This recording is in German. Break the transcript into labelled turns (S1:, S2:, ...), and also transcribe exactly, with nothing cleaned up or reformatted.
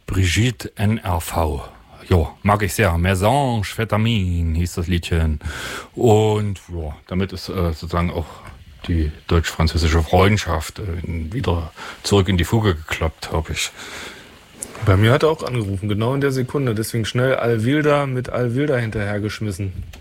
S1: Brigitte N R V. Ja, mag ich sehr. Mesange-Vetamin hieß das Liedchen. Und ja, damit ist äh, sozusagen auch die deutsch-französische Freundschaft äh, wieder zurück in die Fuge geklappt, habe ich.
S2: Bei mir hat er auch angerufen, genau in der Sekunde. Deswegen schnell Alvilda mit Alvilda hinterhergeschmissen.